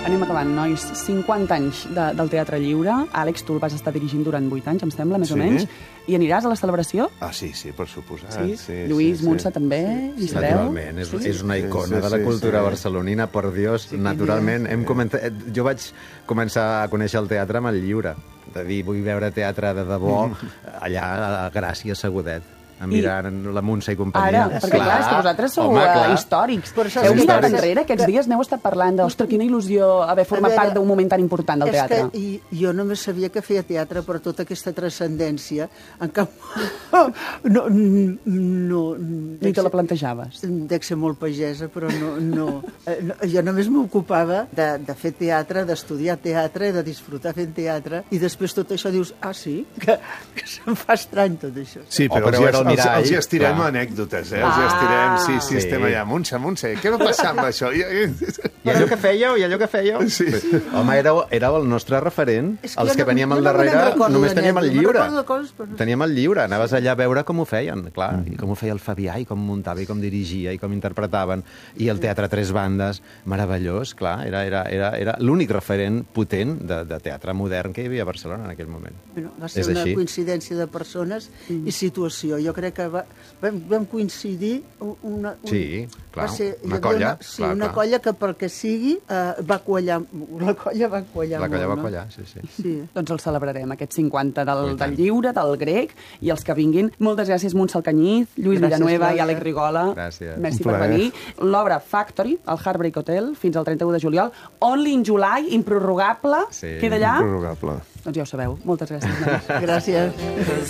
Anem acabant, nois. 50 anys del Teatre Lliure. Àlex, tu el vas estar dirigint durant 8 anys, em sembla, més o menys. I aniràs a la celebració? Ah, sí, per suposat. Sí? Lluís, Montse, també? Hi sereu? Naturalment, és una icona de la cultura barcelonina, per Dios, naturalment. Jo vaig començar a conèixer el teatre amb el Lliure, de dir, vull veure teatre de debò, allà a Gràcia, a Segudet, mirant la Montse i companyia. Ara, perquè clar, és que vosaltres sou històrics. Heu mirat enrere? Aquests dies n'heu estat parlant de, ostres, quina il·lusió haver format part d'un moment tan important del teatre. És que jo només sabia que feia teatre per tota aquesta transcendència, en cap... No, ni te la plantejaves. Dec ser molt pagesa, però no. Jo només m'ocupava de fer teatre, d'estudiar teatre, de disfrutar fent teatre, i després tot això dius, ah, sí? Que se'm fa estrany tot això. Sí, però els hi estirem anècdotes, eh? Els hi estirem, sí, estem allà. Montse, què va passar amb això? I allò que fèieu? Sí. Home, éreu el nostre referent. Els que veníem al darrere només teníem el Lliure. Teníem el Lliure, anaves allà a veure com ho feien, clar, i com ho feia el Fabià, i com muntava, i com dirigia, i com interpretaven, i el teatre a 3 bandes, meravellós, clar, era l'únic referent potent de teatre modern que hi havia a Barcelona en aquell moment. Va ser una coincidència de persones i situació. Jo crec que vam coincidir una... Sí, clar, una colla. Sí, una colla que perquè sigui va quallar. La colla va quallar molt. La colla va quallar, sí. Doncs el celebrarem, aquests 50 del Lliure, del Grec, i els que vinguin. Moltes gràcies, Montse Alcañiz, Lluís Villanueva i Àlex Rigola. Gràcies. Merci per venir. L'obra Factory, al Heartbreak Hotel, fins al 31 de juliol. Only in July, improrrogable. Queda allà? Improrrogable. Doncs ja ho sabeu. Moltes gràcies. Gràcies.